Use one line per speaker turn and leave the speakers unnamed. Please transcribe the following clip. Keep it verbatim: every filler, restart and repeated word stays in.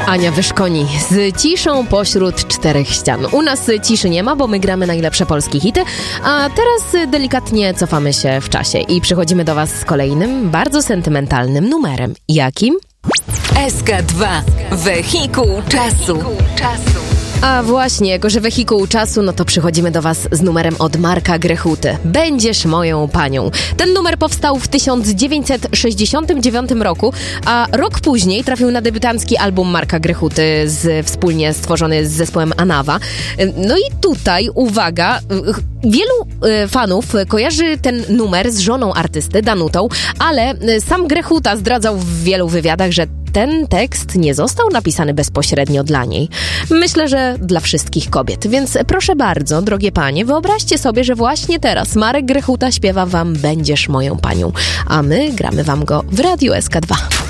Ania Wyszkoni z ciszą pośród czterech ścian. U nas ciszy nie ma, bo my gramy najlepsze polskie hity, a teraz delikatnie cofamy się w czasie i przychodzimy do was z kolejnym, bardzo sentymentalnym numerem. Jakim?
S K dwa. Wehikuł czasu.
A właśnie, jako że wehikuł czasu, no to przychodzimy do was z numerem od Marka Grechuty. Będziesz moją panią. Ten numer powstał w tysiąc dziewięćset sześćdziesiątym dziewiątym roku, a rok później trafił na debiutancki album Marka Grechuty, z, wspólnie stworzony z zespołem Anawa. No i tutaj, uwaga, wielu y, fanów kojarzy ten numer z żoną artysty, Danutą, ale sam Grechuta zdradzał w wielu wywiadach, że ten tekst nie został napisany bezpośrednio dla niej. Myślę, że dla wszystkich kobiet. Więc proszę bardzo, drogie panie, wyobraźcie sobie, że właśnie teraz Marek Grechuta śpiewa wam Będziesz moją panią, a my gramy wam go w Radiu S K dwa.